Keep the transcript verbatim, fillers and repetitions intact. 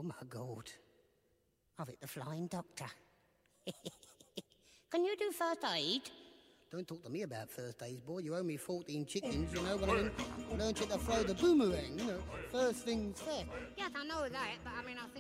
Oh, my God. I've hit the flying doctor. Can you do first aid? Don't talk to me about first aid, boy. You owe me fourteen chickens, you know, when I learned you to throw the boomerang, you know. First things first. Yes, I know that, but I mean, I think...